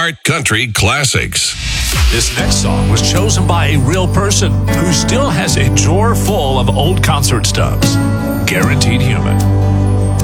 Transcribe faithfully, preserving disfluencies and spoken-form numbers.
Ironheart Country Classics. This next song was chosen by a real person who still has a drawer full of old concert stubs. Guaranteed Human.